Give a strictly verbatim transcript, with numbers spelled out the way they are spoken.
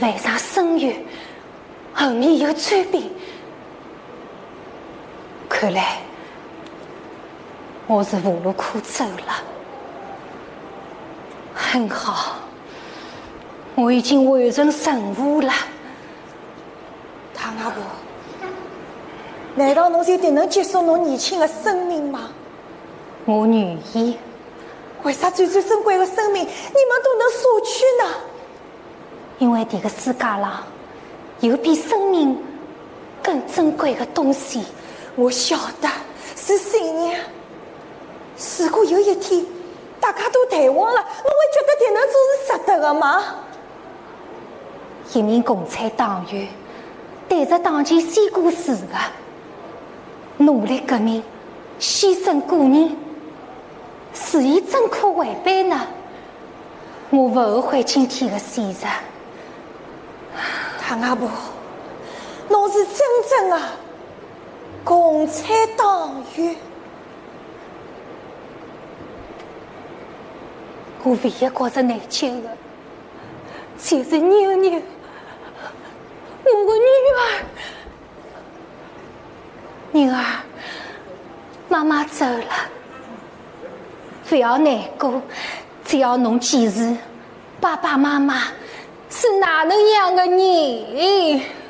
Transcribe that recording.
为啥生育后面有转变？看来我是无路可走了。很好，我已经完成任务了。 唐阿婆，难道侬就定能结束侬年轻的生命吗？ 我愿意。 为啥最最珍贵的生命你们都能索取呢？ 因为这个世界上有比生命更珍贵的东西。 我晓得是信念。如果有一天大家都退亡了，侬会觉得这能做是值得的吗？ 一名共产党员对着党前宣过誓的，努力革命，牺牲个人，是伊怎可违背呢？我不后悔今天的选择。 唐阿婆，侬是真正的共产党员。 我唯一觉着内疚的，就是妞妞，我的女儿。女儿，妈妈走了，不要难过，只要侬记住，爸爸妈妈是哪能样的人。